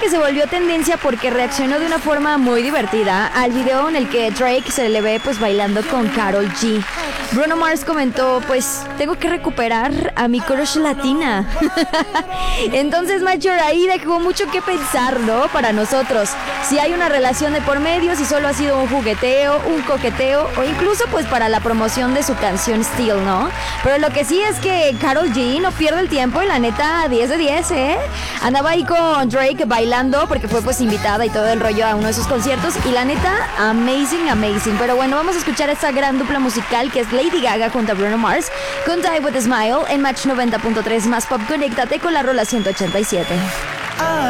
que se volvió tendencia porque reaccionó de una forma muy divertida al video en el que Drake se le ve pues bailando con Karol G. Bruno Mars comentó, pues tengo que recuperar a mi crush latina. Entonces Major ahí dejó mucho que pensar, ¿no? Para nosotros, si hay una relación de por medio, si solo ha sido un jugueteo, un coqueteo o incluso pues para la promoción de su canción Still, ¿no? Pero lo que sí es que Karol G no pierde el tiempo y la neta 10 de 10, ¿eh? Andaba ahí con Drake bailando porque fue pues invitada y todo el rollo a uno de sus conciertos y la neta amazing. Pero bueno, vamos a escuchar esta gran dupla musical que es Lady Gaga junto a Bruno Mars con Die With A Smile en Match 90.3 más Pop. Conéctate con la rola 187.